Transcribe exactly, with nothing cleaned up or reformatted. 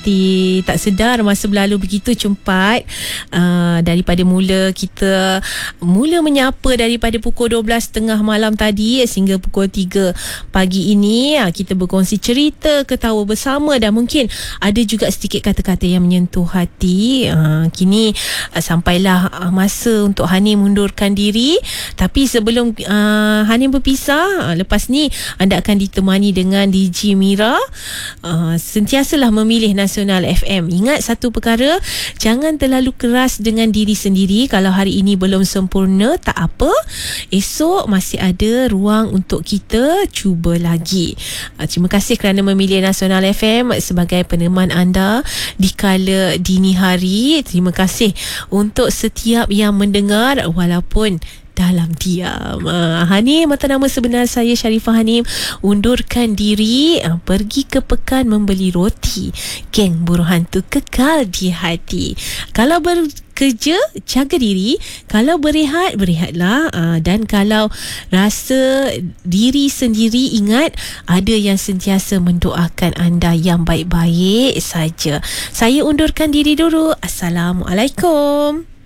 seperti tak sedar masa berlalu begitu cepat. uh, Daripada mula kita Mula menyapa daripada pukul dua belas tiga puluh malam tadi sehingga pukul tiga pagi ini. uh, Kita berkongsi cerita, ketawa bersama, dan mungkin ada juga sedikit kata-kata yang menyentuh hati. uh, Kini uh, sampailah uh, masa untuk Hanim mundurkan diri. Tapi sebelum uh, Hanim berpisah, uh, lepas ni anda akan ditemani dengan D J Mira. uh, Sentiasalah memilih Nasional F M. Ingat satu perkara, jangan terlalu keras dengan diri sendiri. Kalau hari ini belum sempurna, tak apa, esok masih ada ruang untuk kita cuba lagi. uh, Terima kasih kerana memilih Nasional F M sebagai peneman anda di kala dini hari. Terima kasih untuk setiap yang mendengar walaupun dalam diam. uh, Hanim, atau nama sebenar saya Sharifah Hanim, undurkan diri, uh, pergi ke pekan membeli roti. Geng Buruh Hantu kekal di hati. Kalau bekerja, jaga diri. Kalau berehat, berehatlah. uh, Dan kalau rasa diri sendiri, ingat ada yang sentiasa mendoakan anda yang baik-baik saja. Saya undurkan diri dulu. Assalamualaikum.